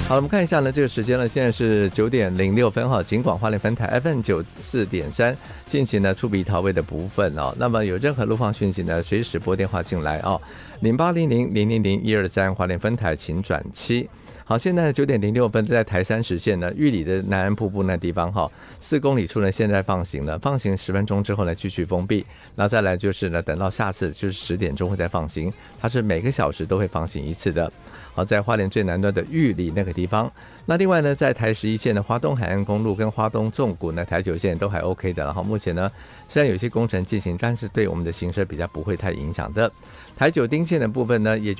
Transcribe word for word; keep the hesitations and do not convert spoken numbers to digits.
好，我们看一下呢，这个时间呢，现在是九点零六分哈。尽管花莲分台 F M 九四点三进行呢出鼻桃位的部分哦。那么有任何路况讯息呢，随时拨电话进来哦，零八零零零零零一二三花莲分台，请转七。好，现在九点零六分，在台三十线呢，玉里的南安瀑布那地方哈，四公里处呢，现在放行了，放行十分钟之后呢，继续封闭。那再来就是呢，等到下次就是十点钟会再放行，它是每个小时都会放行一次的。好，在花莲最南端的玉里那个地方。那另外呢，在台十一线的花东海岸公路跟花东纵谷呢，台九线都还 OK 的。然后目前呢，虽然有些工程进行，但是对我们的行车比较不会太影响的。台九丁线的部分呢，也就